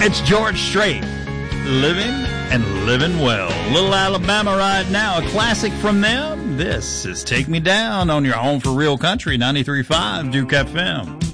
It's George Strait, Living and Living Well. Little Alabama right now, a classic from them. This is Take Me Down on your home for real country, 93.5 Duke FM.